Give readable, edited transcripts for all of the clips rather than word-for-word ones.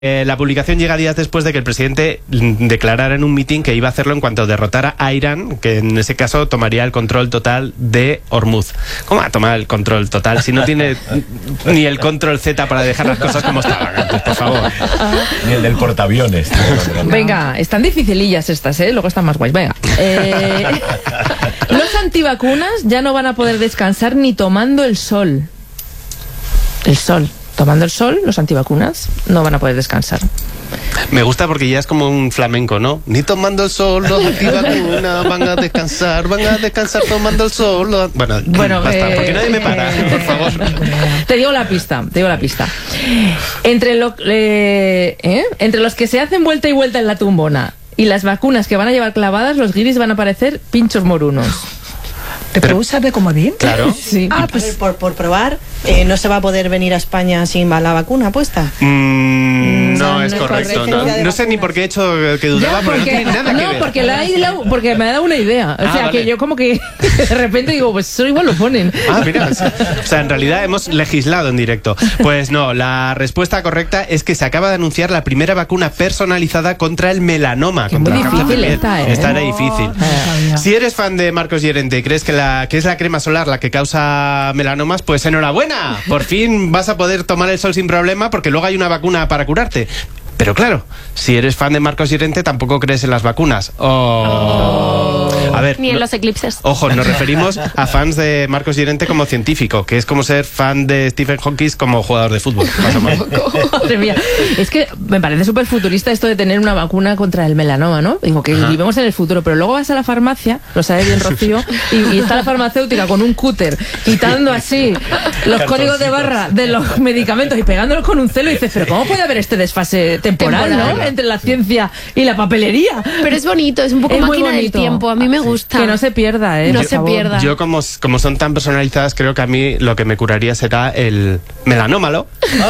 La publicación llega días después de que el presidente declarara en un mitin que iba a hacerlo en cuanto derrotara a Irán, que en ese caso tomaría el control total de Hormuz. ¿Cómo va a tomar el control total si no tiene ni el control Z para dejar las cosas como estaban antes, por favor? Ni el del portaaviones. Venga, están dificilillas estas, luego están más guays. Venga. Los antivacunas ya no van a poder descansar ni tomando el sol. El sol. Tomando el sol, los antivacunas no van a poder descansar. Me gusta porque ya es como un flamenco, ¿no? Ni tomando el sol, los antivacunas van a descansar tomando el sol. Bueno, basta, porque nadie me para, por favor. Te digo la pista. Entre los que se hacen vuelta y vuelta en la tumbona y las vacunas que van a llevar clavadas, los guiris van a parecer pinchos morunos. ¿Te puedo usar de comodín? Claro. Sí. Pues por probar, no se va a poder venir a España sin la vacuna puesta. No es correcto. No sé ni por qué he hecho que dudaba, porque no tiene nada que ver. Porque me ha dado una idea. O sea, vale. Que yo como que de repente digo, pues eso igual lo ponen. Mira. O sea, en realidad hemos legislado en directo. Pues no, la respuesta correcta es que se acaba de anunciar la primera vacuna personalizada contra el melanoma. Contra muy difícil esta, Esta era difícil. Si eres fan de Marcos Llorente y crees que es la crema solar la que causa melanomas, pues enhorabuena. Por fin vas a poder tomar el sol sin problema porque luego hay una vacuna para curarte. Pero claro, si eres fan de Marcos Llorente tampoco crees en las vacunas. A ver, ni en los eclipses. Ojo, nos referimos a fans de Marcos Llorente como científico, que es como ser fan de Stephen Hawking como jugador de fútbol, más o menos. Madre mía. Es que me parece súper futurista esto de tener una vacuna contra el melanoma, ¿no? Digo que vivimos en el futuro, pero luego vas a la farmacia, lo sabe bien Rocío, y está la farmacéutica con un cúter quitando así los códigos de barra de los medicamentos y pegándolos con un celo y dices, pero ¿cómo puede haber este desfase temporal, ¿no? Entre la ciencia y la papelería. Pero es bonito, es un poco máquina del tiempo. A mí me gusta. Que no se pierda, No se pierda. Yo como son tan personalizadas, creo que a mí lo que me curaría será el melanómalo.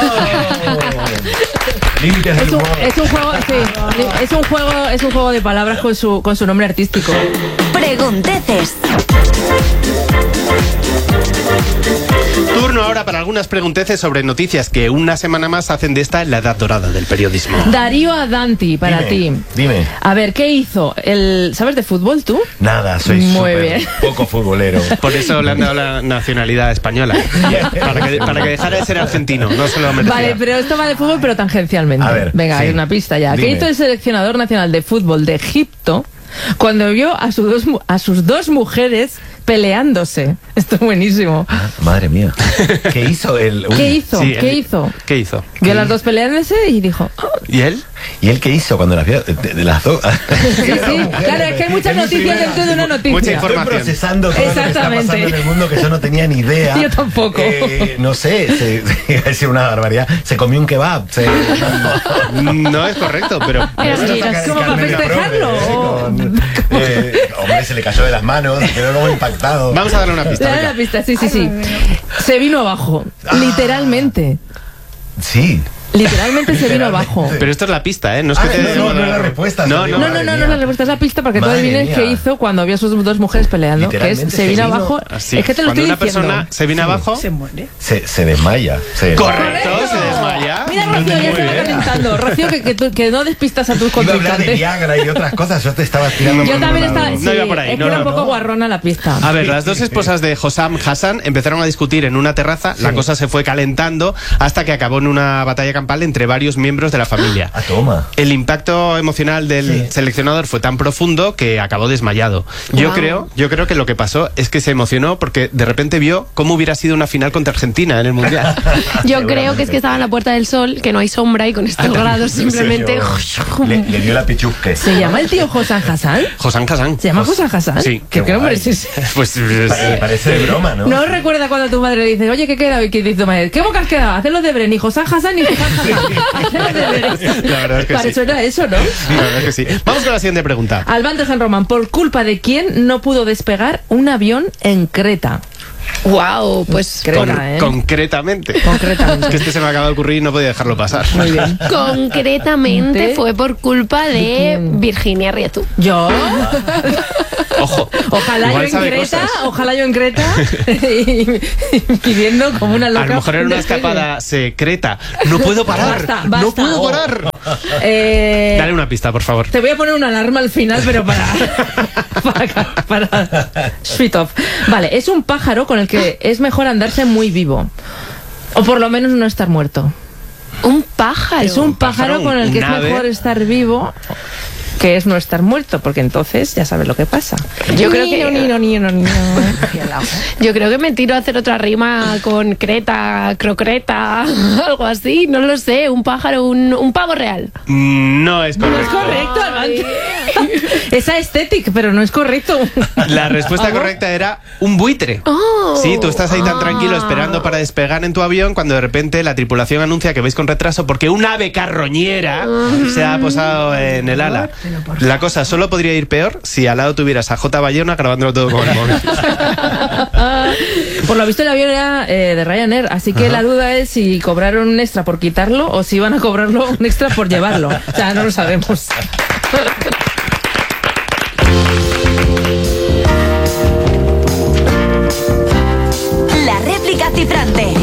Es un juego de palabras con su nombre artístico. Pregunteces. Turno ahora para algunas pregunteces sobre noticias que una semana más hacen de esta la edad dorada del periodismo. Darío Adanti, para ti. Dime. A ver, ¿qué hizo? ¿Sabes de fútbol tú? Nada, soy muy bien. Poco futbolero. Por eso le han dado la nacionalidad española. Para que dejara de ser argentino, no se lo merecía. Vale, pero esto va de fútbol, pero tangencialmente. A ver, venga, sí. Hay una pista ya. Dime. ¿Qué hizo el seleccionador nacional de fútbol de Egipto cuando vio a sus dos mujeres peleándose? Esto es buenísimo. Madre mía. ¿Qué hizo él? ¿Qué hizo? Vio a las dos peleándose y dijo... ¿Y él? ¿Y él qué hizo cuando las vio? De las dos. Sí, claro, es que hay muchas noticias dentro de una noticia. Mucha información. Estoy procesando todo lo que está pasando en el mundo que yo no tenía ni idea. Yo tampoco. No sé, iba a decir una barbaridad. Se comió un kebab. No es correcto, pero... ¿Cómo para festejarlo? Hombre, se le cayó de las manos, quedó como impactado. Vamos a darle una pista. Dale una pista, sí. Se vino abajo, literalmente. Sí. Literalmente se vino abajo. Pero esto es la pista, ¿eh? No es que te... no es la respuesta. No es la respuesta, es la pista para que tú adivines qué hizo cuando vio a sus dos mujeres peleando. Que es, se vino abajo. Así. Es que te lo cuando estoy una diciendo. persona se viene abajo... Se muere. Se desmaya. Correcto, se desmaya. Mira, Rocío, ya se va calentando. Rocío, que no despistas a tus Iba a hablar de contrincantes. Viagra y otras cosas. Yo te estaba tirando. Yo también estaba... No iba por ahí. Es que era un poco guarrona la pista. A ver, las dos esposas de Hossam Hassan empezaron a discutir en una terraza. La cosa se fue calentando hasta que acabó en una batalla campal entre varios miembros de la familia. Toma. El impacto emocional del seleccionador fue tan profundo que acabó desmayado. Yo creo que lo que pasó es que se emocionó porque de repente vio cómo hubiera sido una final contra Argentina en el Mundial. Yo creo que es que estaba en la Puerta del Sol, que no hay sombra y con estos grados simplemente... Le dio la pichusque. ¿Se llama el tío Hossam Hassan? Hossam Hassan. ¿Se llama Hossam Hassan? Sí. ¿Qué nombre es ese? Pues... Parece de broma, ¿no? ¿No recuerda cuando tu madre le dice, oye, ¿qué queda hoy? ¿Qué dice tu madre? ¿Qué boca has quedado? Haz los deberes, ni Hossam Hassan ni Hossam Hassan. Haz los deberes. La verdad es que Para sí. eso era eso, ¿no? La verdad es que sí. Vamos con la siguiente pregunta. Albán de San Román, ¿por culpa de quién no pudo despegar un avión en Creta? Wow, pues Creta, ¿eh? Concretamente. Concretamente. Es que este se me acaba de ocurrir y no podía dejarlo pasar. Muy bien. concretamente fue por culpa de Virginia Rietu. ¿Yo? Ojo. Ojalá igual yo en sabe Creta, cosas. ojalá yo en Creta y pidiendo como una loca. A lo mejor era una despegue. escapada secreta. No puedo parar. Basta, No basta. puedo parar. Dale una pista, por favor. Te voy a poner una alarma al final, pero para sweet off. Vale, es un pájaro con el que es mejor andarse muy vivo. O por lo menos no estar muerto. Un pájaro. Es un pájaro con el que es un ave. mejor estar vivo que es no estar muerto, porque entonces ya sabes lo que pasa. Yo creo que- Niño. Yo creo que me tiro a hacer otra rima con creta, crocreta, algo así, no lo sé. Un pájaro, un pavo real. No es No es correcto. correcto, Almanza. Esa estética, pero no es correcto. La respuesta correcta era un buitre. Oh. Sí, tú estás ahí tan tranquilo esperando para despegar en tu avión cuando de repente la tripulación anuncia que vais con retraso porque un ave carroñera se ha posado en el ala. La cosa solo podría ir peor si al lado tuvieras a J. Bayona grabándolo todo con el móvil. Por lo visto el avión era de Ryanair, así que la duda es si cobraron un extra por quitarlo o si iban a cobrarlo un extra por llevarlo. O sea, no lo sabemos. La réplica cifrante.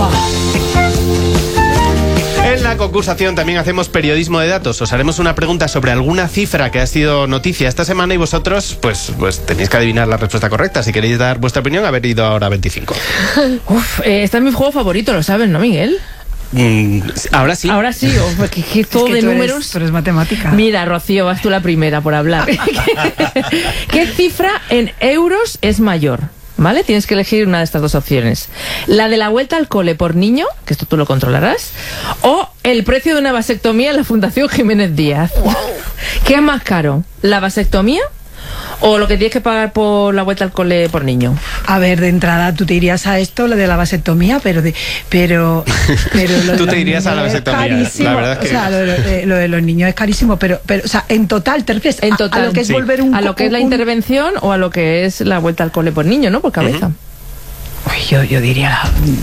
En la concursación también hacemos periodismo de datos. Os haremos una pregunta sobre alguna cifra que ha sido noticia esta semana y vosotros pues tenéis que adivinar la respuesta correcta. Si queréis dar vuestra opinión, haber ido ahora a 25. Uf, este es mi juego favorito, ¿lo sabes, no, Miguel? Ahora sí. Ahora sí, que todo Es que de tú eres- números. tú eres matemática. Mira, Rocío, vas tú la primera por hablar. ¿Qué cifra en euros es mayor? ¿Vale? Tienes que elegir una de estas dos opciones. La de la vuelta al cole por niño, que esto tú lo controlarás, o el precio de una vasectomía en la Fundación Jiménez Díaz. ¿Qué es más caro? ¿La vasectomía o lo que tienes que pagar por la vuelta al cole por niño? A ver, de entrada tú te irías a esto, lo de la vasectomía, pero lo de Tú te los irías a la niños es vasectomía, carísimo. la verdad es que- O sea, lo de los niños es carísimo, pero o sea, en total te refieres En a total, lo que es sí. volver un a lo que es la un- intervención o a lo que es la vuelta al cole por niño, ¿no? Por cabeza. Uy, yo diría,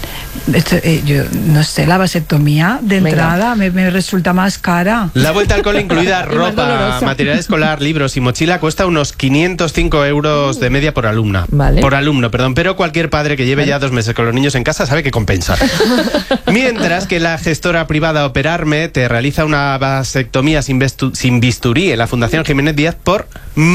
yo no sé, la vasectomía de Venga. entrada me resulta más cara. La vuelta al cole incluida Y más ropa, dolorosa. material escolar, libros y mochila cuesta unos 505 euros de media por alumna. Vale. Por alumno, perdón. Pero cualquier padre que lleve ya 2 meses con los niños en casa sabe que compensa. Mientras que la gestora privada Operarme te realiza una vasectomía sin bisturí en la Fundación Jiménez Díaz por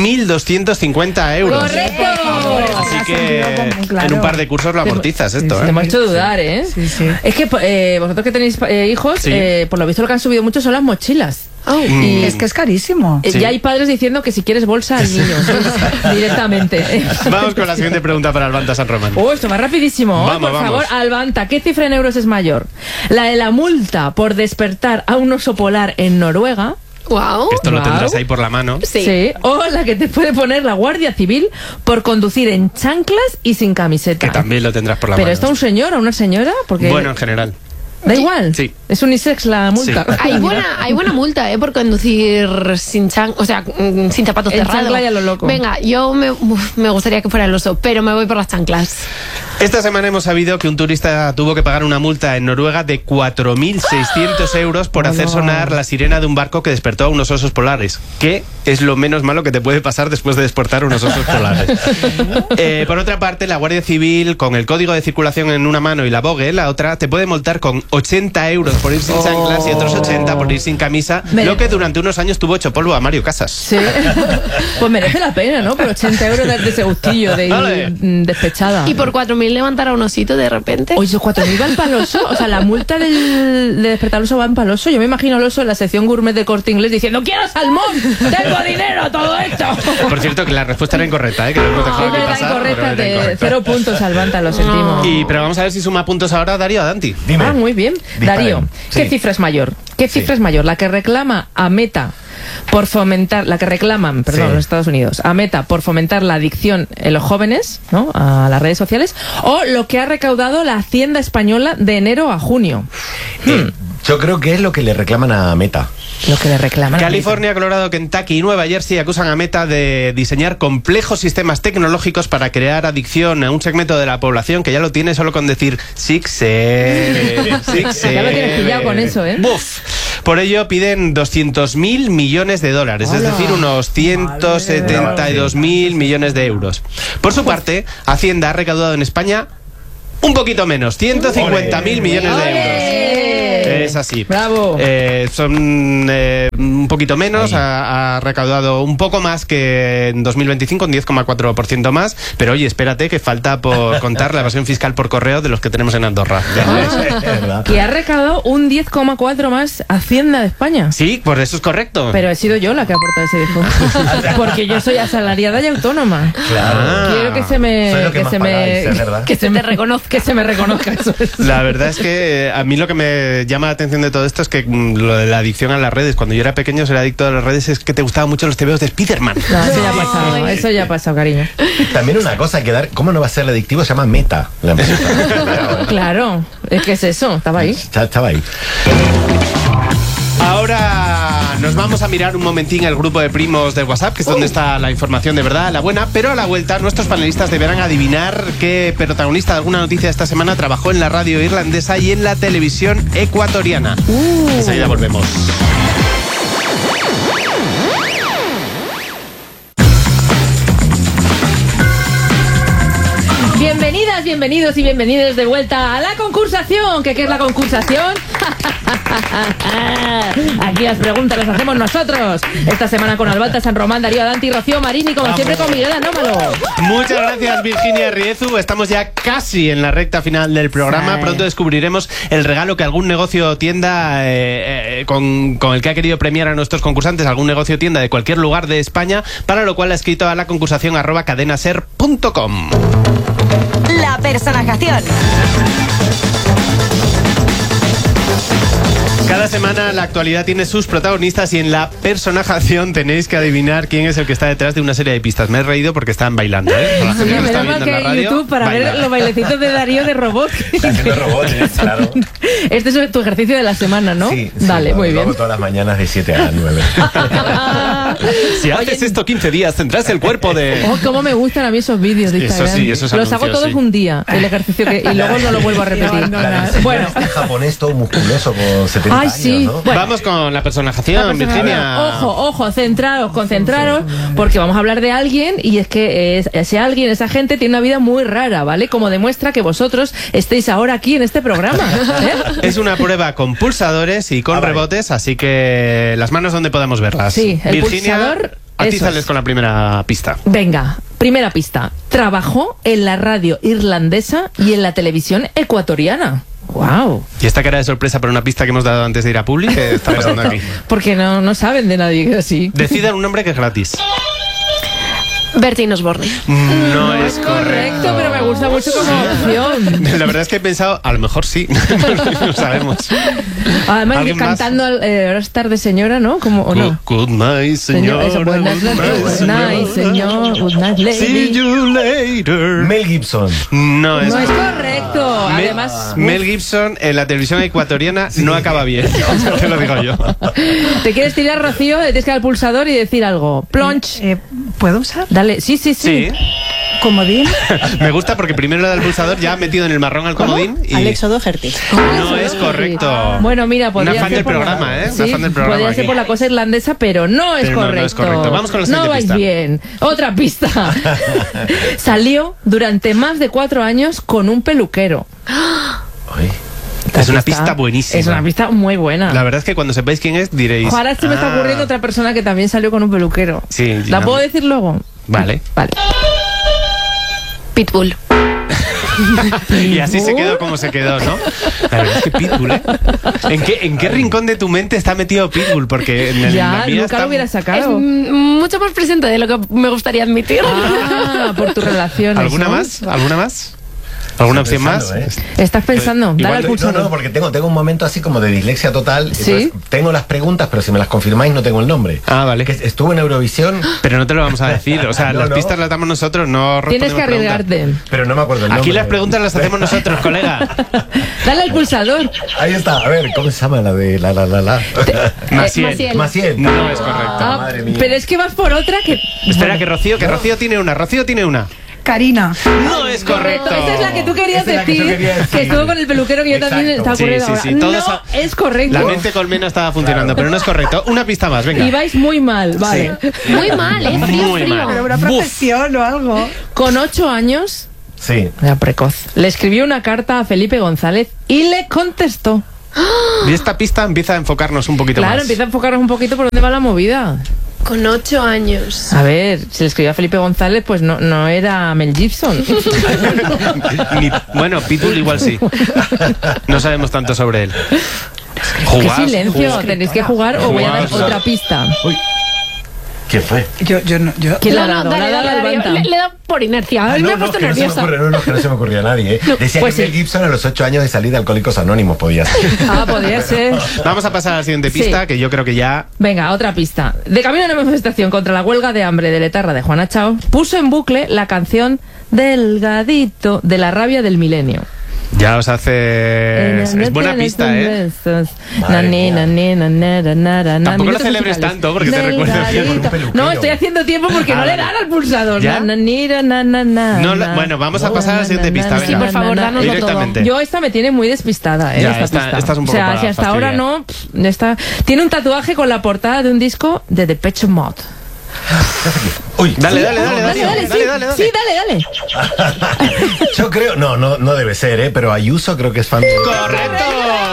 1.250 euros. ¡Correcto! Así que Claro. en un par de cursos lo amortizas esto, Te ¿eh? hemos hecho dudar, ¿eh? Sí, sí. Es que vosotros que tenéis hijos, Sí. por lo visto lo que han subido mucho son las mochilas. Mm. Es que es carísimo. Sí. Ya hay padres diciendo que si quieres bolsa al niño, directamente. Vamos con la siguiente pregunta para Albanta San Román. Oh, esto va rapidísimo. Vamos, Por vamos. favor, Albanta, ¿qué cifra en euros es mayor? ¿La de la multa por despertar a un oso polar en Noruega? Wow. Esto lo Guau. tendrás ahí por la mano. Sí. O la que te puede poner la Guardia Civil por conducir en chanclas y sin camiseta. Que también lo tendrás por la ¿Pero mano. está un señor o una señora? Porque Bueno, en general. da igual. Sí. Es unisex la multa. Sí. Hay buena multa, por conducir sin sin zapatos En cerrados. chancla y a lo loco. Venga, yo me gustaría que fuera el oso, pero me voy por las chanclas. Esta semana hemos sabido que un turista tuvo que pagar una multa en Noruega de 4.600 euros por hacer sonar la sirena de un barco que despertó a unos osos polares. Que es lo menos malo que te puede pasar después de despertar unos osos polares. Por otra parte, la Guardia Civil, con el código de circulación en una mano y la bogue en la otra, te puede multar con 80 euros por ir sin chanclas y otros 80 por ir sin camisa, lo que durante unos años tuvo hecho polvo a Mario Casas. Sí. Pues merece la pena, ¿no? Por 80 euros de ese gustillo de ir Vale. despechada. Y por 4.000 levantar a un osito de repente. Oye, esos 4.000 van para el oso. O sea, la multa de despertar al oso van para el oso. Yo me imagino al oso en la sección gourmet de Corte Inglés diciendo ¡quiero salmón! ¡Tengo dinero! ¡Todo esto! Por cierto, que la respuesta era incorrecta, ¿eh? Que lo hemos dejado Es aquí verdad, pasar. incorrecta. pero era De incorrecta. 0 puntos al Banta, lo sentimos. Pero vamos a ver si suma puntos ahora Darío Danti. Dime. Ah, muy bien. Disparen. Darío, ¿qué Sí. cifra es mayor? ¿Qué cifra es mayor? ¿La que reclama a Meta por fomentar, la que reclaman, perdón, Sí. los Estados Unidos, a Meta por fomentar la adicción en los jóvenes, ¿no? A las redes sociales, o lo que ha recaudado la Hacienda española de enero a junio? Yo creo que es lo que le reclaman a Meta. Lo que le reclaman. California, Colorado, Kentucky y Nueva Jersey acusan a Meta de diseñar complejos sistemas tecnológicos para crear adicción a un segmento de la población que ya lo tiene solo con decir Sixer. Ya lo tienes pillado con eso, ¿eh? Buf. Por ello piden 200.000 millones de dólares, es decir, unos 172.000 millones de euros. Por su parte, Hacienda ha recaudado en España un poquito menos, 150.000 millones de euros. Es así. Bravo. Son un poquito menos, ha recaudado un poco más que en 2025, un 10,4% más, pero oye, espérate que falta por contar la evasión fiscal por correo de los que tenemos en Andorra. Que ha recaudado un 10,4 más Hacienda de España. Sí, pues eso es correcto. Pero he sido yo la que ha aportado ese 10. Porque yo soy asalariada y autónoma. Claro. Quiero que se me... Soy lo que más pagáis, ¿es verdad? Que se me reconozca. Que se me reconozca eso. La verdad es que a mí lo que me llama la atención de todo esto es que lo de la adicción a las redes, cuando yo era pequeño ser adicto a las redes es que te gustaban mucho los tebeos de Spiderman. No, eso ya ha pasado, eso ya ha pasado, cariño. También una cosa hay que dar, ¿cómo no va a ser adictivo? Se llama Meta. La empresa. Claro, es que es eso, estaba ahí. Estaba ahí. Ahora nos vamos a mirar un momentín el grupo de primos de WhatsApp, que es donde está la información de verdad, la buena, pero a la vuelta nuestros panelistas deberán adivinar qué protagonista de alguna noticia de esta semana trabajó en la radio irlandesa y en la televisión ecuatoriana. Enseguida volvemos. Bienvenidas, bienvenidos y bienvenidos de vuelta a la concursación. ¿Qué es la concursación? Aquí las preguntas las hacemos nosotros. Esta semana con Albalta, San Román, Darío Adanti, Rocío Marini, como siempre con Miguel Anómalo. Muchas gracias, Virginia Riezu. Estamos ya casi en la recta final del programa. Sí. Pronto descubriremos el regalo que algún negocio o tienda con el que ha querido premiar a nuestros concursantes, algún negocio o tienda de cualquier lugar de España, para lo cual ha escrito a la concursación @cadenaser.com. La personajación. Cada semana la actualidad tiene sus protagonistas y en la personajación tenéis que adivinar quién es el que está detrás de una serie de pistas. Me he reído porque estaban bailando, ¿eh? Por la gente que lo está Menos mal viendo que en la hay radio, YouTube para baila. ver los bailecitos de Darío de robot. Haciendo robots, claro. Este es tu ejercicio de la semana, ¿no? Sí, Dale, muy lo bien. hago todas las mañanas de 7 a 9. Si haces esto 15 días tendrás el cuerpo de... Oh, cómo me gustan a mí esos vídeos de Eso Instagram. sí, esos los hago anuncios, todos sí. un día, el ejercicio que, y luego no lo vuelvo a repetir. Bueno, Este japonés todo musculoso con 70 Ay, años, sí. ¿no? Bueno. Vamos con la personajación, Virginia. Ojo, centraros, concentraros, porque vamos a hablar de alguien y es que ese alguien, esa gente tiene una vida muy rara, ¿vale? Como demuestra que vosotros estéis ahora aquí en este programa. ¿eh? Es una prueba con pulsadores y con rebotes, así que las manos donde podamos verlas. Sí, el Virginia, pulsador, a ti eso sales es. con la primera pista. Venga, primera pista. Trabajó en la radio irlandesa y en la televisión ecuatoriana. ¡Wow! Y esta cara de sorpresa por una pista que hemos dado antes de ir a Publi, ¿qué está pasando aquí? Porque no saben de nadie así. Decidan un nombre que es gratis. Bertín Osborne. No es Correcto, pero me gusta mucho como opción. La verdad es que he pensado, a lo mejor sí, no lo sabemos. Además, ¿Alguien más? cantando Ahora es tarde, señora, ¿no? Como, ¿o no? Good night, señor. Eso, buenas noches, good night, señor, good night, See lady. you later. Mel Gibson. No es... No es correcto. Además, Mel Gibson en la televisión ecuatoriana no acaba bien. Te lo digo yo. ¿te quieres tirar, Rocío? Le tienes que dar al pulsador y decir algo. Plonch. ¿Puedo usar? Dale, sí. Sí. Comodín. Me gusta porque primero le da el pulsador, ya ha metido en el marrón al comodín y... Alexo Doherty. No es correcto. Bueno, mira, podría Una fan ser del por programa, la... ¿eh? Sí, Una fan del programa podría ser aquí. por la cosa irlandesa, pero no es Pero no, correcto. no es correcto. Vamos con la siguiente No vais pista. bien. Otra pista. Salió durante más de 4 años con un peluquero. Ay. Es una pista buenísima. Es una pista muy buena. La verdad es que cuando sepáis quién es, diréis... Ahora se me está ocurriendo otra persona que también salió con un peluquero. Sí, ¿La no. puedo decir luego? Vale. Vale. Pitbull. Y así se quedó como se quedó, ¿no? La verdad es que Pitbull, ¿eh? ¿En qué rincón de tu mente está metido Pitbull? Porque en Ya, la mía nunca está... lo hubiera Es sacado. mucho más presente de lo que me gustaría admitir. Ah, por tus relaciones. ¿Alguna ¿no? más? ¿Alguna más? ¿Alguna Estoy opción más? pensando, ¿Estás pensando? Dale al pulsador. No, porque tengo un momento así como de dislexia total. ¿Sí? Entonces, tengo las preguntas, pero si me las confirmáis no tengo el nombre. Ah, vale. Que estuvo en Eurovisión, Pero no te lo vamos a decir. O sea, No, las no. pistas las damos nosotros, no Tienes que respondemos arriesgarte. pero no me acuerdo el nombre. Aquí las preguntas las hacemos nosotros, colega. Dale al pulsador. Ahí está, a ver, ¿cómo se llama la de la? Maciel. Maciel. No es correcto. Ah, madre mía. pero es que vas por otra que... Espera, que Rocío tiene una. Rocío tiene una. Karina. No es correcto. Esa es la que tú querías Esa es la que yo decir, quería decir. que estuvo con el peluquero que yo también Exacto. estaba Sí, ocurriendo sí, ahora. sí, todos No, es correcto. La mente colmena estaba funcionando, pero no es correcto. Una pista más, venga. Y vais muy mal, vale. Muy mal, frío, Muy frío. mal. Pero una Buf. profesión o algo. Con 8 años, Sí. era precoz, le escribió una carta a Felipe González y le contestó. Y esta pista empieza a enfocarnos un poquito Claro, más. empieza a enfocarnos un poquito por dónde va la movida. Con 8 años. A ver, si le escribió a Felipe González, pues no era Mel Gibson. Bueno, Pitbull igual sí. No sabemos tanto sobre él. ¡Qué Jugaos, silencio! jugaos. Tenéis que jugar o voy a dar Jugaos. otra pista. Uy. ¿Quién fue? Yo ¿Quién le ha No, dado? dale, Le ha dado dale, al dale, Banta. le da por inercia. Ay, me he puesto que no se me nerviosa. ocurre, que no se me ocurría a nadie. Decía pues que Mel sí. Gibson a los 8 años de salir de Alcohólicos Anónimos podía ser. Ah, podría ser. Vamos a pasar a la siguiente pista, Sí. que yo creo que ya... Venga, otra pista. De camino a una manifestación contra la huelga de hambre de Letarra de Juana Chao, puso en bucle la canción Delgadito de la rabia del milenio. Ya os hace... Es buena pista, ¿eh? Tampoco lo celebres tanto, porque te recuerda con un peluquero. No, estoy haciendo tiempo porque no le dan al pulsador. ¿Ya? Bueno, vamos a pasar a la siguiente pista, Sí, venga. por favor, dánoslo todo. Directamente. Yo esta me tiene muy despistada, Ya, esta esta pista. es un poco O sea, para si hasta ahora fastidiar. no, tiene un tatuaje con la portada de un disco de Depeche Mode. Uy, Dale, Darío. sí, Dale. sí, dale. yo creo, no debe ser, pero Ayuso creo que es fan de... ¡Correcto!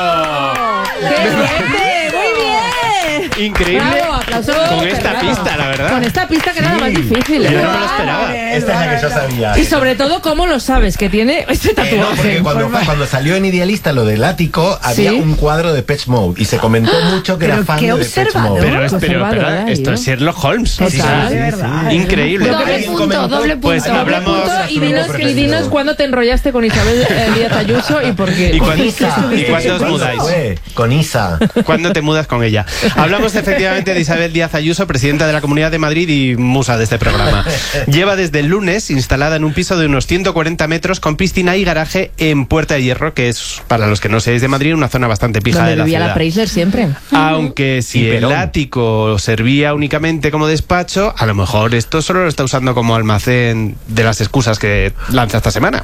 ¡Qué suerte! ¡Muy bien! Increíble. Bravo, aplausos. Con esta Bravo. pista, la verdad. Con esta pista que era la más difícil. Yo ¿eh? no me lo esperaba. Esta es la que yo sabía. Y sobre todo, ¿cómo lo sabes que tiene este No, tatuaje? porque cuando salió en Idealista lo del ático, había ¿Sí? un cuadro de Depeche Mode y se comentó mucho que era Pero fan qué de Depeche observador. Mode. Pero Conservadora, esto yo. es Sherlock Holmes. Total. De verdad. Increíble. Doble punto. Pues hablamos... Punto, y dinos cuándo te enrollaste con Isabel Díaz Ayuso y por qué. ¿Y cuándo ¿Cuándo os mudáis? fue? Con Isa. ¿Cuándo te mudas con ella? Hablamos efectivamente de Isabel Díaz Ayuso, presidenta de la Comunidad de Madrid y musa de este programa. Lleva desde el lunes instalada en un piso de unos 140 metros con piscina y garaje en Puerta de Hierro, que es, para los que no seáis de Madrid, una zona bastante pija Donde de la vivía ciudad. la Preisler siempre. Aunque si Y el Perón. ático servía únicamente como despacho, a lo mejor esto solo lo está usando como almacén de las excusas que lanza esta semana.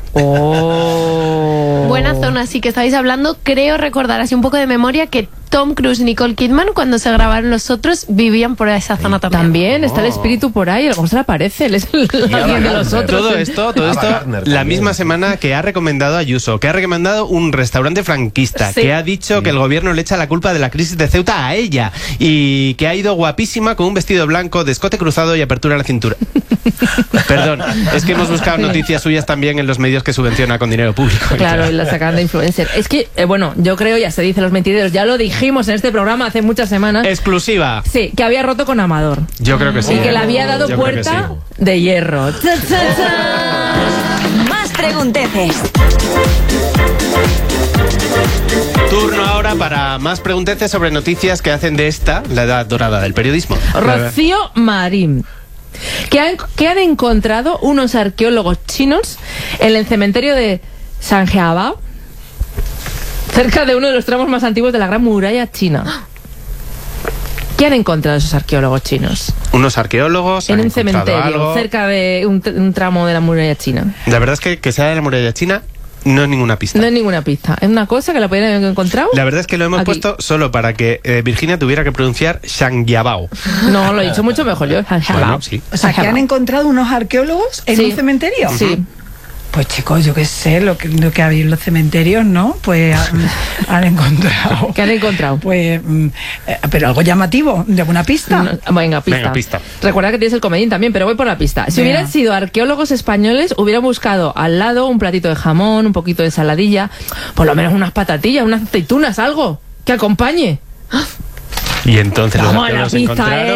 Oh. Buena zona, sí que estáis hablando. Creo recordar así un poco de memoria que Tom Cruise y Nicole Kidman, cuando se grabaron Los Otros, vivían por esa zona también. También está el espíritu por ahí, a lo mejor se le aparece, él es alguien de los Gardner. otros. Todo esto, Ava Gardner la también. misma semana que ha recomendado Ayuso, que ha recomendado un restaurante franquista, Sí. que ha dicho que el gobierno le echa la culpa de la crisis de Ceuta a ella y que ha ido guapísima con un vestido blanco, de escote cruzado y apertura a la cintura. Perdón, es que hemos buscado noticias suyas también en los medios que subvenciona con dinero público. Claro, y la sacan de influencer. Es que, bueno, yo creo, ya se dice los mentideros, ya lo dijimos en este programa hace muchas semanas. Exclusiva. Sí, que había roto con Amador. Yo creo que sí. Y que le había dado Yo creo que puerta sí. de hierro. ¡Cha, cha, cha! Más pregunteces. Turno ahora para más pregunteces sobre noticias que hacen de esta la edad dorada del periodismo. Rocío Marín. Que han encontrado unos arqueólogos chinos en el cementerio de Sanjiabao, cerca de uno de los tramos más antiguos de la Gran Muralla China. ¿Qué han encontrado esos arqueólogos chinos? Unos arqueólogos En han un encontrado cementerio, algo. cerca de un tramo de la Muralla China. La verdad es que sea de la muralla china no es ninguna pista. No es ninguna pista. Es una cosa que la podrían haber encontrado. La verdad es que lo hemos Aquí. puesto solo para que Virginia tuviera que pronunciar Shangyabao. No, lo he dicho mucho mejor yo. Bueno, sí. O sea, que han encontrado unos arqueólogos en Sí. un cementerio. Sí. Pues chicos, yo qué sé, lo que había en los cementerios, ¿no? Pues han encontrado. ¿Qué han encontrado? Pues, pero algo llamativo, de alguna pista. No, venga, pista. Venga, pista. Recuerda que tienes el comodín también, pero voy por la pista. Si Venga. hubieran sido arqueólogos españoles, hubieran buscado al lado un platito de jamón, un poquito de ensaladilla, por lo menos unas patatillas, unas aceitunas, algo que acompañe. Y entonces Vamos, los la arqueólogos pista encontraron... es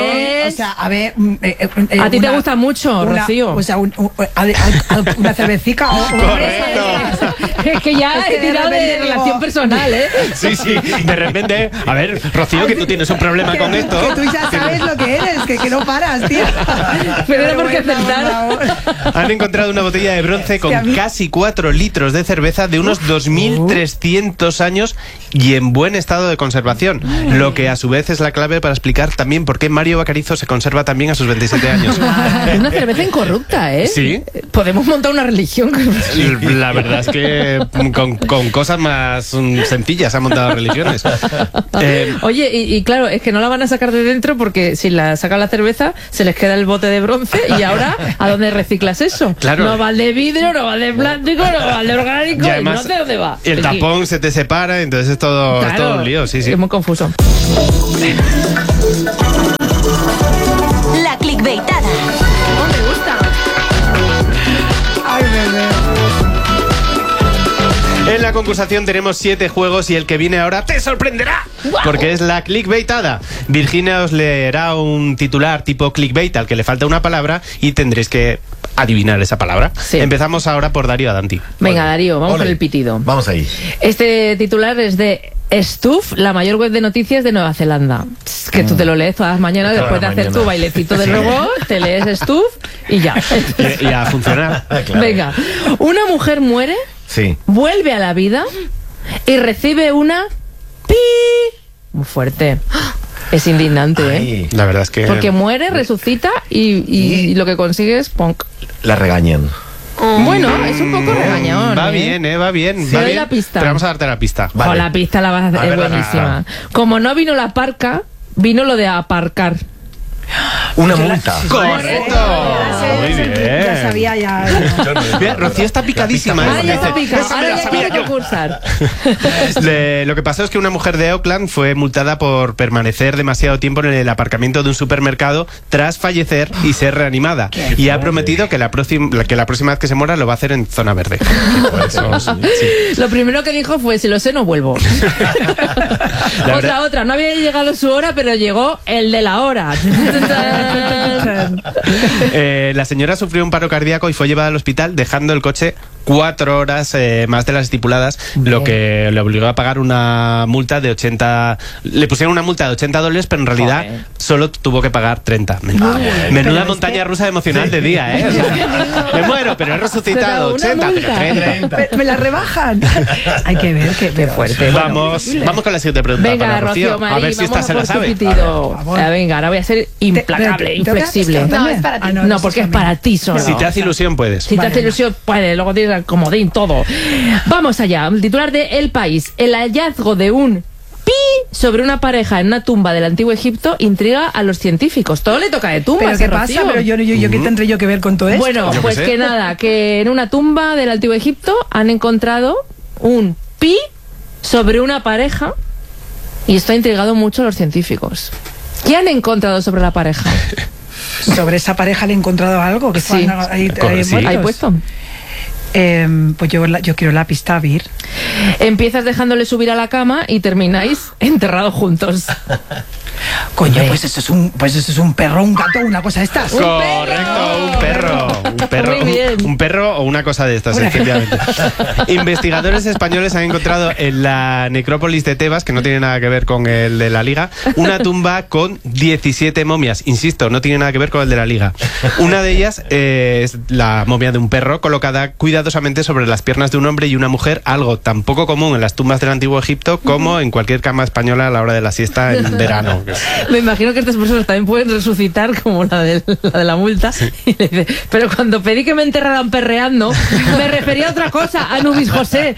ves? O sea, a ver... A ti te gusta mucho, Rocío. O sea, una cervecica o... Correcto. Es que ya he tirado de relación personal, ¿eh? Sí, de repente. A ver, Rocío, que tú tienes un problema con esto. Que tú ya sabes lo que eres, que no paras, tío. Pero era porque acertar. Han encontrado una botella de bronce con casi 4 litros de cerveza de unos 2.300 años y en buen estado de conservación. Lo que a su vez es la clave para explicar también por qué Mario Bacarizo se conserva también a sus 27 años. Es una cerveza incorrupta, ¿eh? Sí. Podemos montar una religión. La verdad es que con cosas más sencillas han montado religiones. Oye, y claro, es que no la van a sacar de dentro porque si la sacan la cerveza se les queda el bote de bronce y ahora ¿a dónde reciclas eso? Claro. No va el de vidrio, no va el de plástico, no va el de orgánico, Y además, no sé dónde va. El tapón se te separa, entonces es todo un lío, sí. Es muy confuso. La clickbaitada. Me gusta. Ay, bebé. En la concursación tenemos 7 juegos y el que viene ahora te sorprenderá, porque es la clickbaitada. Virginia os leerá un titular tipo clickbait al que le falta una palabra y tendréis que adivinar esa palabra. Sí. Empezamos ahora por Darío Adanti. Venga, Darío, vamos Ole. con el pitido. Vamos ahí. Este titular es de Stuff, la mayor web de noticias de Nueva Zelanda. Que tú te lo lees todas las mañanas Todas después de las hacer mañanas. tu bailecito del robot, te lees Stuff y ya. Y a funcionar. Claro. Venga, una mujer muere, Sí. vuelve a la vida y recibe una pi. Muy fuerte. Es indignante, ¿eh? Ay, La verdad es que... Porque muere, resucita y lo que consigue es punk. la regañan. Bueno, es un poco regañón. Va ¿eh? bien, va bien. Sí. Va Doy bien. la pista. Pero vamos a darte la pista. Vale. O la pista la vas a hacer, A es ver la buenísima. Como no vino la parca, vino lo de aparcar. Una multa. ¡Correcto! Muy bien. Ya sabía, ya. Mira, Rocío está picadísima. Ah, ya está Dice, picado. "Esa me Ahora la ya sabía quiero yo". concursar. Lo que pasó es que una mujer de Auckland fue multada por permanecer demasiado tiempo en el aparcamiento de un supermercado tras fallecer y ser reanimada. Y ha prometido que la próxima vez que se muera lo va a hacer en zona verde. Lo primero que dijo fue, si lo sé, no vuelvo. verdad- Otra. No había llegado su hora, pero llegó el de la hora. La señora sufrió un paro cardíaco y fue llevada al hospital dejando el coche 4 horas más de las estipuladas, lo que le obligó a pagar una multa de 80. Le pusieron una multa de $80, pero en realidad Joder. solo tuvo que pagar 30. Menuda montaña rusa emocional de día, ¿eh? O sea, me muero, pero he resucitado. Pero una 80, pero multa. 30. Me la rebajan. Hay que ver qué fuerte. Vamos con la siguiente pregunta. Venga, para Rocío, Marí, a ver si esta vamos se a la por tu sabe. pitido. Por favor. Venga, ahora voy a ser implacable, inflexible. No, es para ti. No, porque es para ti solo. Si te hace ilusión, puedes. Si te hace ilusión, puede, luego tienes el comodín, todo. Vamos allá, el titular de El País. El hallazgo de un pi sobre una pareja en una tumba del antiguo Egipto intriga a los científicos. Todo le toca de tumbas. ¿Pero qué Rocío. pasa? Pero yo ¿qué tendré yo que ver con todo esto? Bueno, Yo pues qué sé. que nada, que en una tumba del antiguo Egipto han encontrado un pi sobre una pareja y esto ha intrigado mucho a los científicos. ¿Qué han encontrado sobre la pareja? Sobre esa pareja le he encontrado algo que Sí. estaban ahí Sí. muertos. ¿Ahí puesto? Pues yo quiero la pista, Vir. Empiezas dejándole subir a la cama y termináis enterrados juntos. Coño, pues eso es un perro, un gato, una cosa de estas. Correcto, un perro. Muy bien. Un perro o una cosa de estas, efectivamente. Investigadores españoles han encontrado en la necrópolis de Tebas, que no tiene nada que ver con el de la Liga, una tumba con 17 momias. Insisto, no tiene nada que ver con el de la Liga. Una de ellas es la momia de un perro colocada cuidadosamente sobre las piernas de un hombre y una mujer, algo tan poco común en las tumbas del antiguo Egipto como en cualquier cama española a la hora de la siesta en verano. Me imagino que estas personas también pueden resucitar como la de la multa. Y le dice, pero cuando pedí que me enterraran perreando, me refería a otra cosa, a Nubis José.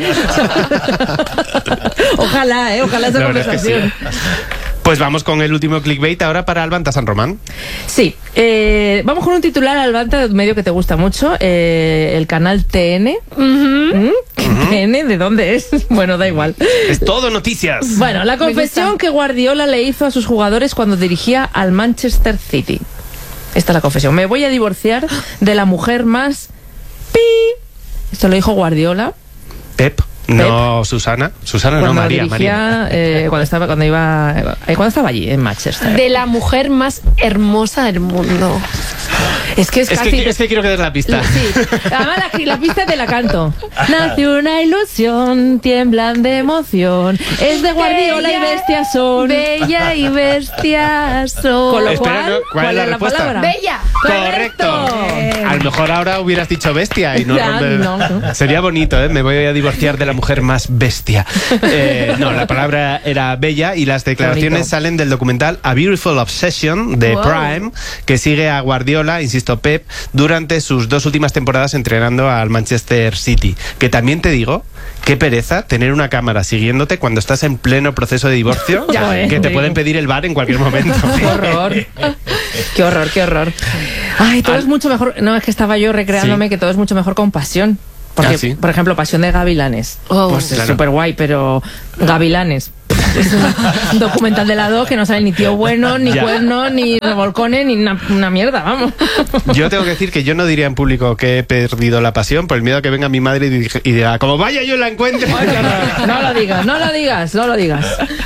Ojalá esa La verdad es que sí. conversación. Pues vamos con el último clickbait ahora para Albanta San Román. Sí, vamos con un titular, Albanta, de un medio que te gusta mucho, el canal TN. ¿TN? ¿De dónde es? Bueno, da igual. Es todo noticias. Bueno, la confesión que Guardiola le hizo a sus jugadores cuando dirigía al Manchester City. Esta es la confesión. Me voy a divorciar de la mujer más pi. Esto lo dijo Guardiola. Pep. No, Susana. Susana Cuando no, María. dirigía, cuando estaba allí, en Manchester. De la mujer más hermosa del mundo. Es que es casi... Es que quiero que des la pista. Sí, además la pista te la canto. Nace una ilusión, tiemblan de emoción. Es de Guardiola y bestia son. Bella y bestia son. Con lo Espera, cual, ¿no? ¿Cuál es la respuesta? palabra? Bella. Correcto. A lo mejor ahora hubieras dicho bestia y no, Ya, no. Sería bonito, ¿eh? Me voy a divorciar de la mujer más bestia. No, la palabra era bella y las declaraciones bonito. salen del documental A Beautiful Obsession de Wow. Prime, que sigue a Guardiola, insisto, Pep, durante sus 2 últimas temporadas entrenando al Manchester City. Que también te digo, qué pereza tener una cámara siguiéndote cuando estás en pleno proceso de divorcio, Ya, que te digo. pueden pedir el bar en cualquier momento. Qué horror. Qué horror, qué horror. Ay, todo es mucho mejor. No, es que estaba yo recreándome Sí. que todo es mucho mejor con Pasión. Porque, Ah, ¿sí? por ejemplo, Pasión de Gavilanes. Pues es claro. súper guay, pero Gavilanes. Es un documental de la 2 que no sale ni tío bueno, ni Ya. cuerno, ni revolcones, ni una mierda, vamos. Yo tengo que decir que yo no diría en público que he perdido la pasión por el miedo a que venga mi madre y diga, como vaya yo la encuentre. No lo digas, no lo digas, no lo digas.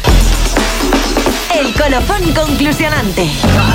El colofón conclusionante.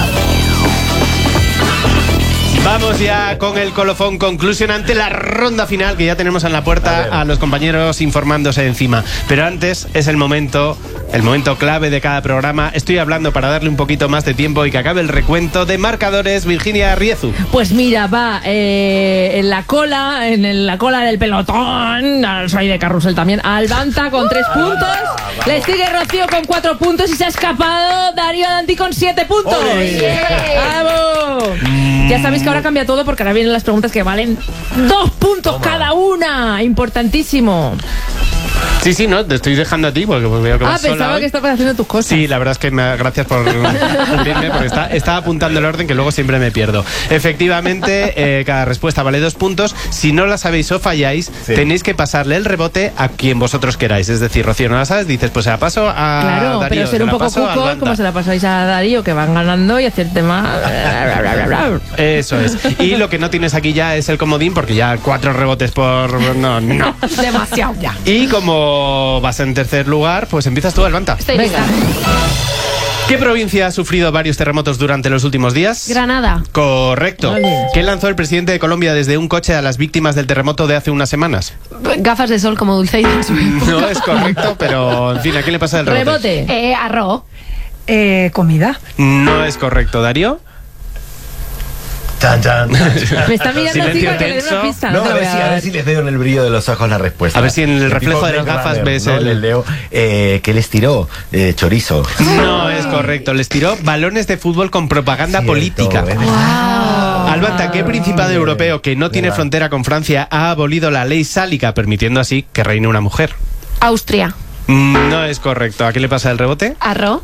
Vamos ya con el colofón conclusionante, la ronda final, que ya tenemos en la puerta a los compañeros informándose encima. Pero antes es el momento clave de cada programa. Estoy hablando para darle un poquito más de tiempo y que acabe el recuento de marcadores. Virginia Riezu. Pues mira, va en la cola del pelotón, soy de carrusel también, Albanta con 3 puntos, le sigue Rocío con 4 puntos y se ha escapado Darío Danti con 7 puntos. ¡Bravo! Ya sabéis que ahora cambia todo porque ahora vienen las preguntas que valen 2 puntos cada una. Importantísimo. Sí, no, te estoy dejando a ti porque veo que vas sola Pensaba hoy. que estabas haciendo tus cosas. Sí, la verdad es que gracias por cumplirme, porque estaba apuntando el orden que luego siempre me pierdo. Efectivamente, cada respuesta vale 2 puntos. Si no la sabéis o falláis, tenéis que pasarle el rebote a quien vosotros queráis. Es decir, Rocío, no la sabes, dices, pues se la paso a Claro, Darío, pero ser se un la poco paso a cuco, Albanta. como se la pasáis a Darío, que van ganando y hacer tema. Eso es. Y lo que no tienes aquí ya es el comodín, porque ya 4 rebotes por... No. Demasiado. Ya. Y como vas en tercer lugar, pues empiezas tú, Albanta. Estoy Venga. lista. ¿Qué provincia ha sufrido varios terremotos durante los últimos días? Granada. Correcto. Vale. ¿Qué lanzó el presidente de Colombia desde un coche a las víctimas del terremoto de hace unas semanas? Gafas de sol como Dulceida en su época. No es correcto, pero en fin, ¿a quién le pasa el rebote? Rebote. Arroz. Comida. No es correcto, Darío. Chan, chan. Me está mirando así Silencio para que le dé una tenso. pista. No, te a lo ver, voy si, a ver si les veo en el brillo de los ojos la respuesta. A ver si en el reflejo tipo de las Blade gafas Runner, ves ¿no? el- Les leo, ¿qué les tiró? Chorizo. No es correcto. Les tiró balones de fútbol con propaganda Cierto, política. ¿eh? Albanta, ¿qué principado europeo que no tiene Verdad. frontera con Francia ha abolido la ley sálica, permitiendo así que reine una mujer? Austria. No es correcto. ¿A qué le pasa el rebote? Arroz.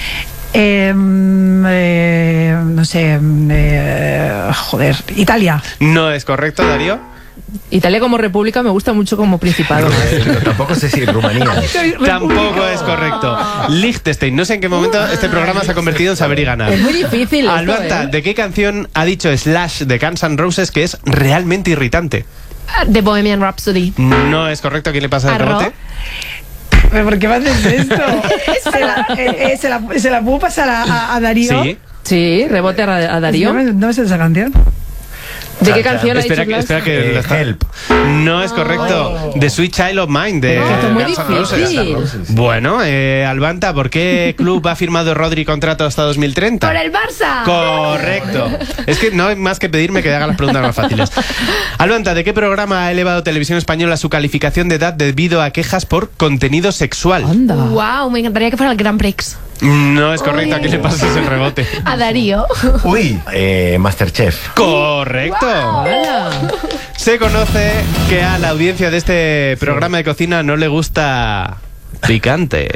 No sé, joder, Italia. No es correcto, Darío. Italia como república me gusta mucho como principado. Pero tampoco sé si Rumanía. Tampoco es correcto. Liechtenstein. No sé en qué momento este programa se ha convertido en saber y ganar. Es muy difícil esto, Albanta, ¿eh? ¿de qué canción ha dicho Slash de Guns N' Roses que es realmente irritante? The Bohemian Rhapsody. No es correcto. ¿A quién le pasa el Arro. rebote? ¿Pero por qué me haces esto? ¿Se la puedo pasar a Darío? Sí. Sí, rebote a Darío. No me sé esa canción. ¿De qué canción ha dicho Espera Slash? que lo está- Help. No es correcto. The Sweet Child of Mine de Esto es muy Guns N' difícil. Roses. Bueno, Albanta, ¿por qué club ha firmado Rodri contrato hasta 2030? Por el Barça. Correcto. Es que no hay más que pedirme que haga las preguntas más fáciles. Albanta, ¿de qué programa ha elevado Televisión Española su calificación de edad debido a quejas por contenido sexual? Anda. Wow, me encantaría que fuera el Grand Prix. No es correcto. ¿A quién le pasas el rebote? A Darío. Uy, Masterchef. Correcto. Hola. Se conoce que a la audiencia de este programa de cocina no le gusta picante.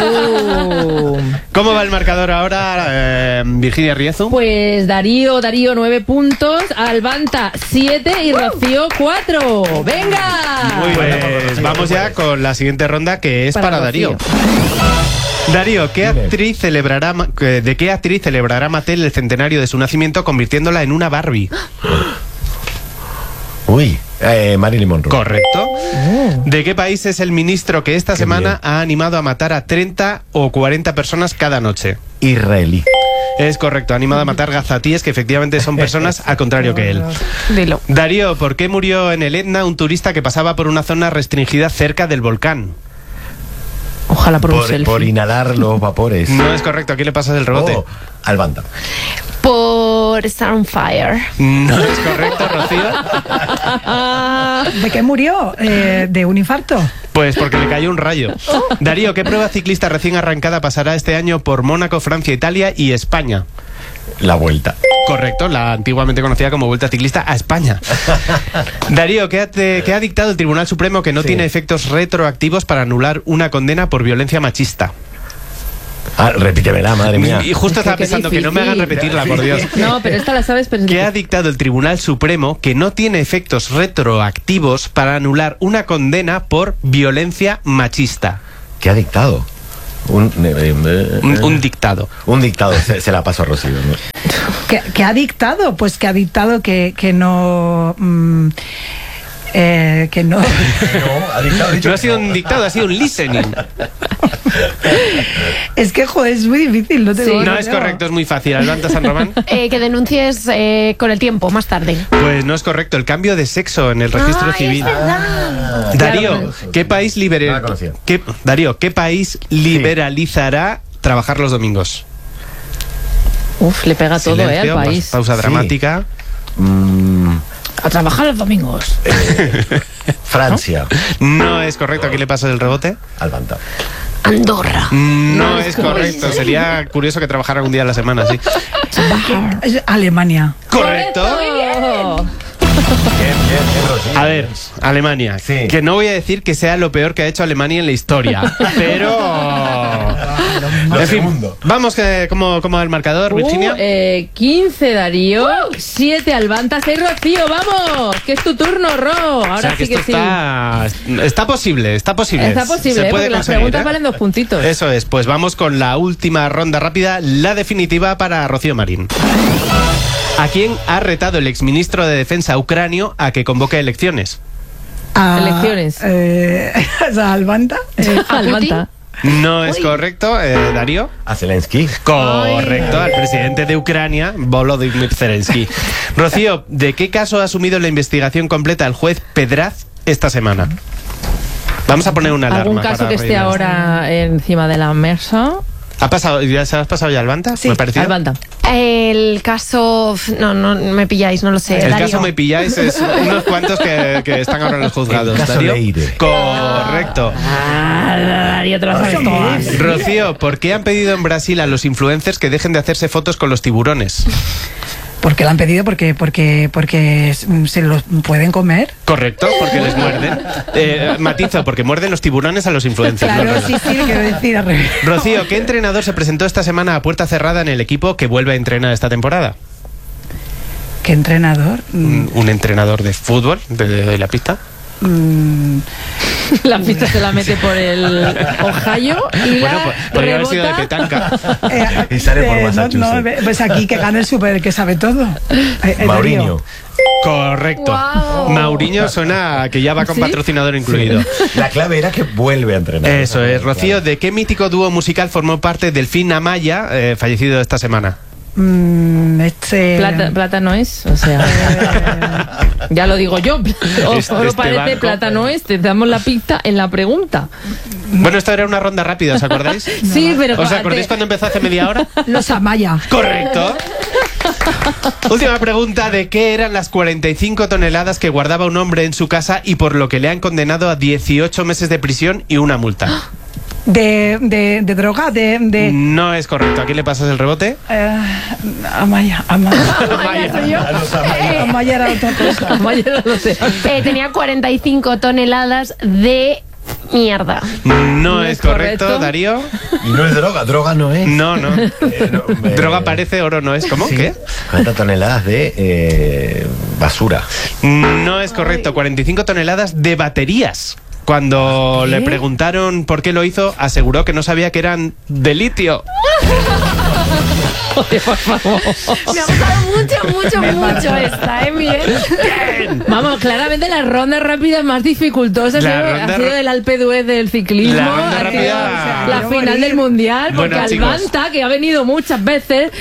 ¿Cómo va el marcador ahora, Virginia Riezu? Pues Darío 9 puntos, Albanta 7 y Rocío 4. ¡Venga! Muy bien. Pues vamos ya con la siguiente ronda, que es para Darío. Darío, ¿de qué actriz celebrará Mattel el centenario de su nacimiento convirtiéndola en una Barbie? Uy, Marilyn Monroe. Correcto. ¿De qué país es el ministro que esta semana ha animado a matar a 30 o 40 personas cada noche? Israelí. Es correcto, ha animado a matar gazatíes, que efectivamente son personas al contrario que él. Dilo. Darío, ¿por qué murió en el Etna un turista que pasaba por una zona restringida cerca del volcán? Ojalá por un selfie. Por inhalar los vapores. No es correcto, aquí le pasas el rebote. Oh, al Banda. Por Star on Fire. No es correcto, Rocío. ¿De qué murió? ¿De un infarto? Pues porque le cayó un rayo. Darío, ¿qué prueba ciclista recién arrancada pasará este año por Mónaco, Francia, Italia y España? La Vuelta. Correcto, la antiguamente conocida como Vuelta Ciclista a España. Darío, ¿qué ha dictado el Tribunal Supremo que no tiene efectos retroactivos para anular una condena por violencia machista? Repítemela, madre mía. Y justo estaba pensando que no me hagan repetirla, por Dios. No, pero esta la sabes. Pero... ¿Qué ha dictado el Tribunal Supremo que no tiene efectos retroactivos para anular una condena por violencia machista? ¿Qué ha dictado? Un dictado. Un dictado, se la paso a Rocío, ¿no? ¿Qué ha dictado? Pues que ha dictado que no... que no... No ha sido un dictado, ha sido un listening. Es que, joder, es muy difícil. No es correcto, es muy fácil. Adelante, San Román. Que denuncies con el tiempo, más tarde. Pues no es correcto, el cambio de sexo en el registro civil. Darío, ¿qué país ¿qué país liberalizará trabajar los domingos? Uf, le pega todo, Silencio, al país. Pausa dramática. A trabajar los domingos. Francia. No es correcto, aquí le paso el rebote. Al Banda. Andorra. No es correcto, sería curioso que trabajara un día a la semana, sí. Es Alemania. Correcto. A ver, Alemania. Sí. Que no voy a decir que sea lo peor que ha hecho Alemania en la historia, pero... En fin, vamos, ¿cómo va el marcador, Virginia? 15 Darío, 7 Albanta, 6 Rocío, vamos, que es tu turno, Ro. Ahora O sea, que sí que esto sí. está posible. Está posible, Se puede porque las conseguir, preguntas valen 2 puntitos. Eso es, pues vamos con la última ronda rápida, la definitiva para Rocío Marín. ¿A quién ha retado el exministro de Defensa ucranio a que convoque elecciones? Elecciones. ¿Al Banda? Albanta. No es correcto, Darío. A Zelensky. Correcto, al presidente de Ucrania, Volodymyr Zelensky. Rocío, ¿de qué caso ha asumido la investigación completa el juez Pedraz esta semana? Vamos a poner una alarma. ¿Algún caso para que esté reírnos. ahora encima de la mesa? ¿Se has pasado ya al Banta? Sí, ¿Me ha parecido? Albanta. El caso... No me pilláis, no lo sé. El Darío. caso Me Pilláis es unos cuantos que están ahora en los juzgados. El caso Darío. Leire. Correcto. Darío, te lo sabes todas. Rocío, ¿por qué han pedido en Brasil a los influencers que dejen de hacerse fotos con los tiburones? Porque lo han pedido porque se los pueden comer. Correcto, porque les muerden. Matizo, porque muerden los tiburones a los influencers. Claro, no, sí, quiero decir al revés. Rocío, ¿qué entrenador se presentó esta semana a puerta cerrada en el equipo que vuelve a entrenar esta temporada? ¿Qué entrenador? Un entrenador de fútbol, de la pista. La pista se la mete por el Ohio y Bueno, podría haber sido de rebota. petanca. Y sale por Massachusetts. Pues aquí que gane el super, que sabe todo. Mauriño. Correcto. Wow. Mauriño suena a que ya va con ¿Sí? patrocinador incluido. La clave era que vuelve a entrenar. Eso es. Rocío, ¿de qué mítico dúo musical formó parte Delfín Amaya, fallecido esta semana? Plata no es, o sea, ya lo digo yo. Solo parece banco. plata no es. Te damos la pista en la pregunta. Bueno, esto era una ronda rápida, ¿os acordáis? Sí, pero ¿Os acordáis cuando empezó hace media hora? Los Amaya. Correcto. Última pregunta, ¿de qué eran las 45 toneladas que guardaba un hombre en su casa y por lo que le han condenado a 18 meses de prisión y una multa? De droga, No es correcto. ¿A quién le pasas el rebote? Amaya. Amaya soy yo. Amaya era otra cosa. Mañana lo sé. Tenía 45 toneladas de mierda. No es correcto, correcto. Darío. Y no es droga no es. No. Droga parece, oro no es. ¿Cómo? Sí. ¿Qué? 40 toneladas de basura. No es correcto. 45 toneladas de baterías. Cuando le preguntaron por qué lo hizo, aseguró que no sabía que eran de litio. Joder, por favor. Me ha gustado mucho esta, Miguel. Bien. Vamos, claramente las rondas rápidas más dificultosas ha sido el Alpe d'Huez del ciclismo, La ronda ha sido rápida. la final del Mundial, porque Bueno, chicos. Albanta, que ha venido muchas veces,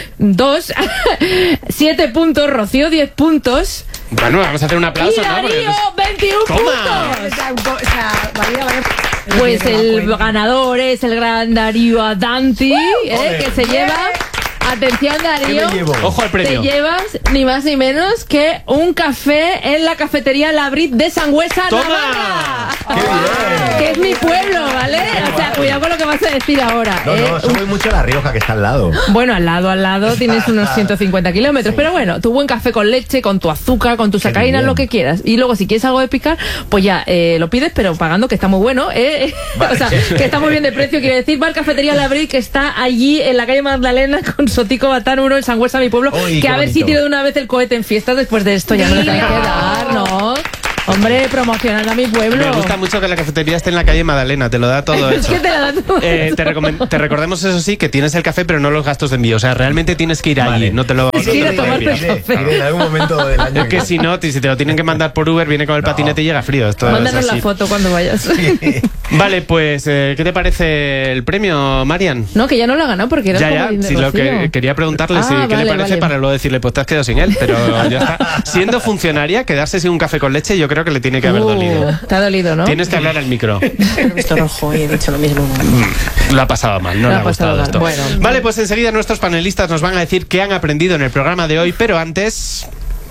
7 puntos, Rocío 10 puntos, Bueno, vamos a hacer un aplauso, y ¿no? Porque- Darío 21 Toma. puntos. María. Pues el ganador es el gran Darío Adanti, que se lleva... Atención, Darío. ¿Qué me llevo? Ojo al premio. Te llevas ni más ni menos que un café en la cafetería La Brit de Sangüesa, ¡Toma! Navarra. ¡Qué bien! Que es mi pueblo, ¿vale? O sea, cuidado con lo que vas a decir ahora. No, no, soy mucho a La Rioja, que está al lado. Bueno, al lado tienes unos 150 kilómetros. Pero bueno, tu buen café con leche, con tu azúcar, con tu sacarina, bien. lo que quieras. Y luego, si quieres algo de picar, pues ya lo pides, pero pagando, que está muy bueno. Vale. O sea, que está muy bien de precio. Quiere decir, va al Cafetería La Brit, que está allí en la calle Magdalena con Sotico Batán 1 en Sangüesa, mi pueblo. Uy, Que qué a ver si bonito. tiro de una vez el cohete en fiestas después de esto. Ya me lo tengo que dar, ¿no? Hombre, promocionando a mi pueblo. Me gusta mucho que la cafetería esté en la calle Magdalena, te lo da todo Es eso. que te la da todo. Te recordemos, eso sí, que tienes el café, pero no los gastos de envío. O sea, realmente tienes que ir allí, Vale. no te lo. Es que ir a no te lo tomarte envían. el café. Iré en algún momento del año. Que si no, si te lo tienen que mandar por Uber, viene con el patinete y llega frío. Esto es Mándanos la así. foto cuando vayas. Vale, pues, ¿qué te parece el premio, Marian? No, que ya no lo ha ganado porque era Ya, como ya, el de si lo que Rocío. quería preguntarle Ah, si qué vale, le parece vale. para luego decirle, pues te has quedado sin él, pero ya está. Siendo funcionaria, quedarse sin un café con leche, yo creo que le tiene que haber dolido. Te ha dolido, ¿no? Tienes que hablar al micro. He visto rojo y he dicho lo mismo. Lo ha pasado mal, no Lo le ha ha pasado gustado mal. esto. Bueno. Vale, pues enseguida nuestros panelistas nos van a decir qué han aprendido en el programa de hoy, pero antes...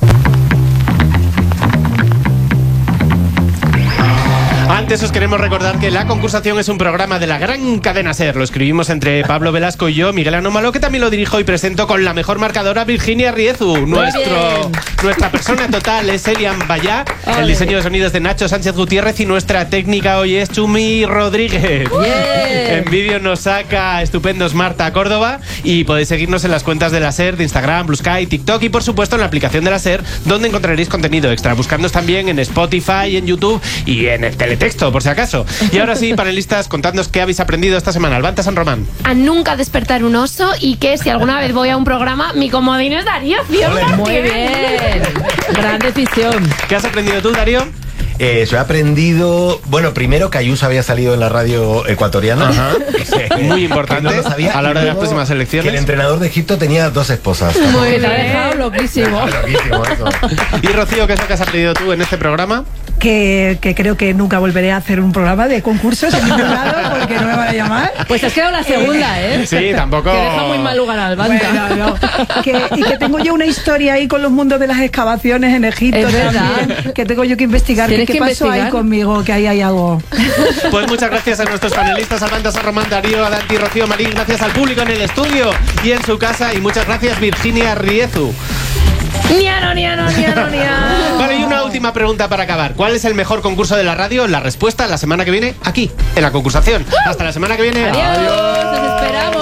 Antes os queremos recordar que La Concursación es un programa de la gran cadena SER. Lo escribimos entre Pablo Velasco y yo, Miguel Anómalo, que también lo dirijo y presento con la mejor marcadora, Virginia Riezu. Nuestra persona total es Elian Bayá, el diseño de sonidos de Nacho Sánchez Gutiérrez y nuestra técnica hoy es Chumi Rodríguez. Bien. En vídeo nos saca estupendos Marta Córdoba y podéis seguirnos en las cuentas de la SER, de Instagram, Blue Sky, TikTok y por supuesto en la aplicación de la SER, donde encontraréis contenido extra. Buscadnos también en Spotify, en YouTube y en el teletexto, por si acaso. Y ahora sí, panelistas, contadnos qué habéis aprendido esta semana. Albanta San Román. A nunca despertar un oso y que si alguna vez voy a un programa, mi comodín es Darío 100%. Muy bien. Gran decisión. ¿Qué has aprendido tú, Darío? Yo he aprendido, bueno, primero que Ayuso había salido en la radio ecuatoriana. Muy importante Que no lo sabía, a la hora de y las luego próximas elecciones. Que el entrenador de Egipto tenía 2 esposas. Muy bien. Te ha dejado loquísimo. Loquísimo eso. Y Rocío, ¿qué es lo que has aprendido tú en este programa? Que creo que nunca volveré a hacer un programa de concursos en ningún lado porque no me van a llamar. Pues has quedado la segunda, ¿eh? Sí, tampoco... Que deja muy mal lugar al Albanta. Bueno, no. Y que tengo yo una historia ahí con los mundos de las excavaciones en Egipto Es verdad. también, que tengo yo que investigar. Tienes ¿Qué que pasó ahí investigar. conmigo? Que ahí hay algo. Pues muchas gracias a nuestros panelistas, Albanta San Román, Darío Adanti, Rocío Marín. Gracias al público en el estudio y en su casa. Y muchas gracias, Virginia Riezu. Niano. Vale, y una última pregunta para acabar. ¿Cuál es el mejor concurso de la radio? La respuesta la semana que viene, aquí, en La Concursación. Hasta la semana que viene. Adiós, nos esperamos.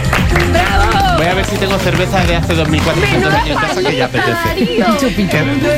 ¡Bravo! Voy a ver si tengo cerveza de hace 2400 años en casa que ya apetece. Darío. Chupito.